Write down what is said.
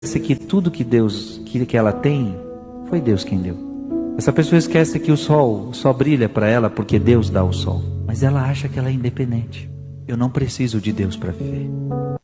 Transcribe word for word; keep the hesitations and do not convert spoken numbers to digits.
que tudo que Deus, que, que ela tem, foi Deus quem deu. Essa pessoa esquece que o sol só brilha para ela porque Deus dá o sol. Mas ela acha que ela é independente. Eu não preciso de Deus para viver.